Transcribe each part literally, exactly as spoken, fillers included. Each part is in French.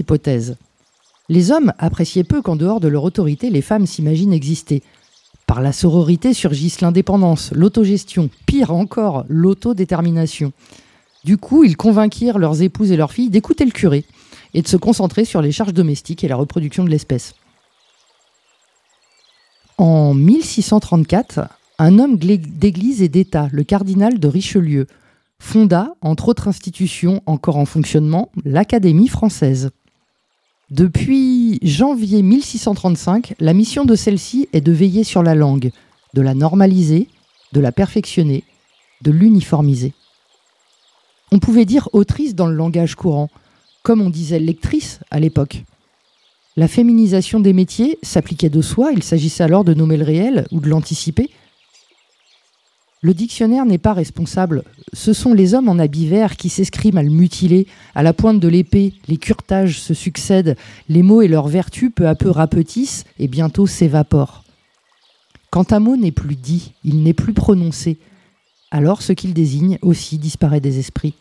hypothèse. Les hommes appréciaient peu qu'en dehors de leur autorité, les femmes s'imaginent exister. Par la sororité surgissent l'indépendance, l'autogestion, pire encore, l'autodétermination. Du coup, ils convainquirent leurs épouses et leurs filles d'écouter le curé et de se concentrer sur les charges domestiques et la reproduction de l'espèce. En mille six cent trente-quatre, un homme d'église et d'État, le cardinal de Richelieu, fonda, entre autres institutions encore en fonctionnement, l'Académie française. Depuis janvier mille six cent trente-cinq, la mission de celle-ci est de veiller sur la langue, de la normaliser, de la perfectionner, de l'uniformiser. On pouvait dire autrice dans le langage courant, comme on disait lectrice à l'époque. La féminisation des métiers s'appliquait de soi, il s'agissait alors de nommer le réel ou de l'anticiper. Le dictionnaire n'est pas responsable. Ce sont les hommes en habits verts qui s'escriment à le mutiler. À la pointe de l'épée, les curetages se succèdent, les mots et leurs vertus peu à peu rapetissent et bientôt s'évaporent. Quand un mot n'est plus dit, il n'est plus prononcé, alors ce qu'il désigne aussi disparaît des esprits.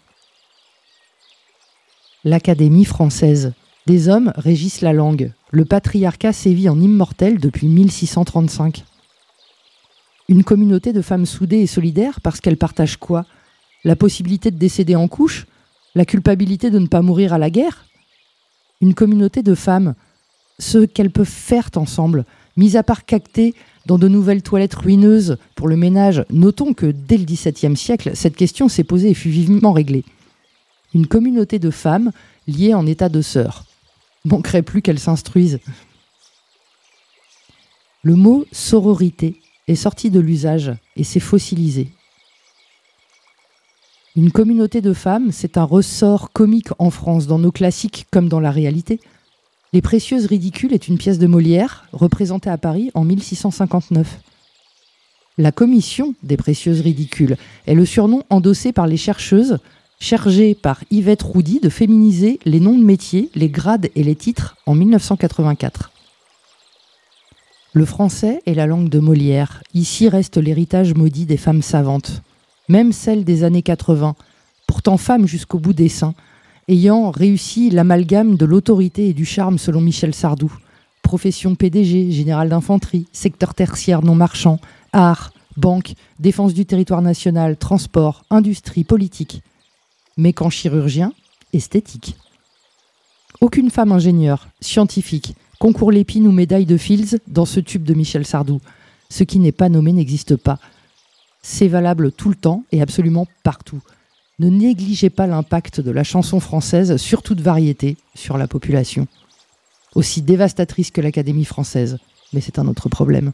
L'Académie française. Des hommes régissent la langue. Le patriarcat sévit en immortel depuis mille six cent trente-cinq. Une communauté de femmes soudées et solidaires parce qu'elles partagent quoi ? La possibilité de décéder en couche ? La culpabilité de ne pas mourir à la guerre ? Une communauté de femmes, ce qu'elles peuvent faire ensemble, mis à part cacter dans de nouvelles toilettes ruineuses pour le ménage. Notons que dès le dix-septième siècle, cette question s'est posée et fut vivement réglée. Une communauté de femmes liées en état de sœurs. Manquerait plus qu'elles s'instruisent. Le mot sororité est sorti de l'usage et s'est fossilisé. Une communauté de femmes, c'est un ressort comique en France, dans nos classiques comme dans la réalité. Les Précieuses ridicules est une pièce de Molière, représentée à Paris en mille six cent cinquante-neuf. La commission des Précieuses ridicules est le surnom endossé par les chercheuses, chargées par Yvette Roudy de féminiser les noms de métiers, les grades et les titres en mille neuf cent quatre-vingt-quatre. Le français est la langue de Molière. Ici reste l'héritage maudit des femmes savantes. Même celles des années quatre-vingts, pourtant femmes jusqu'au bout des seins, ayant réussi l'amalgame de l'autorité et du charme selon Michel Sardou. Profession P D G, général d'infanterie, secteur tertiaire non marchand, art, banque, défense du territoire national, transport, industrie, politique. Mais qu'en chirurgien, esthétique. Aucune femme ingénieure, scientifique, concours Lépine ou médaille de Fields dans ce tube de Michel Sardou. Ce qui n'est pas nommé n'existe pas. C'est valable tout le temps et absolument partout. Ne négligez pas l'impact de la chanson française sur toute variété, sur la population. Aussi dévastatrice que l'Académie française, mais c'est un autre problème.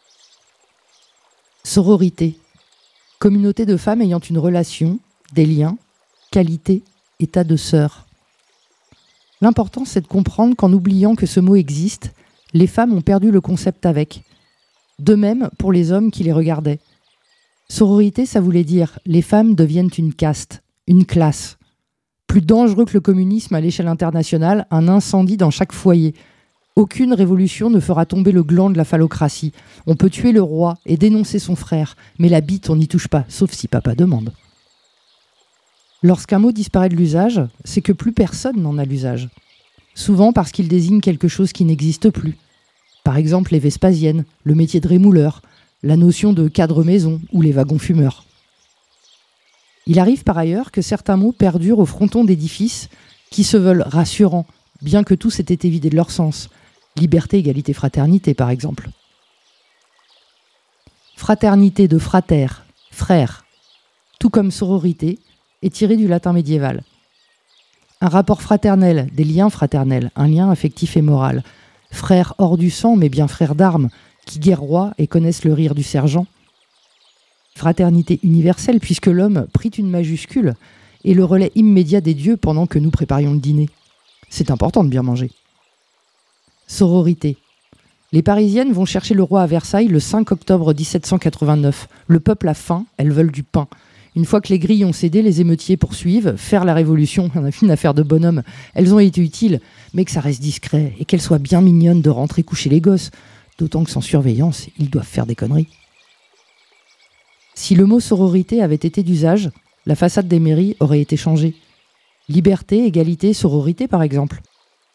Sororité. Communauté de femmes ayant une relation, des liens, qualité, état de sœur. L'important, c'est de comprendre qu'en oubliant que ce mot existe, les femmes ont perdu le concept avec. De même pour les hommes qui les regardaient. Sororité, ça voulait dire les femmes deviennent une caste, une classe. Plus dangereux que le communisme à l'échelle internationale, un incendie dans chaque foyer. Aucune révolution ne fera tomber le gland de la phallocratie. On peut tuer le roi et dénoncer son frère, mais la bite, on n'y touche pas, sauf si papa demande. Lorsqu'un mot disparaît de l'usage, c'est que plus personne n'en a l'usage. Souvent parce qu'il désigne quelque chose qui n'existe plus. Par exemple les Vespasiennes, le métier de rémouleur, la notion de cadre maison ou les wagons fumeurs. Il arrive par ailleurs que certains mots perdurent au fronton d'édifices qui se veulent rassurants, bien que tous aient été vidés de leur sens. Liberté, égalité, fraternité, par exemple. Fraternité de frater, frère, tout comme sororité, est tiré du latin médiéval. Un rapport fraternel, des liens fraternels, un lien affectif et moral. Frères hors du sang, mais bien frères d'armes, qui guerroient et connaissent le rire du sergent. Fraternité universelle, puisque l'homme prit une majuscule et le relais immédiat des dieux pendant que nous préparions le dîner. C'est important de bien manger. Sororité. Les Parisiennes vont chercher le roi à Versailles le cinq octobre dix-sept cent quatre-vingt-neuf. Le peuple a faim, elles veulent du pain. Une fois que les grilles ont cédé, les émeutiers poursuivent. Faire la révolution, une affaire de bonhomme. Elles ont été utiles, mais que ça reste discret et qu'elles soient bien mignonnes de rentrer coucher les gosses. D'autant que sans surveillance, ils doivent faire des conneries. Si le mot sororité avait été d'usage, la façade des mairies aurait été changée. Liberté, égalité, sororité par exemple.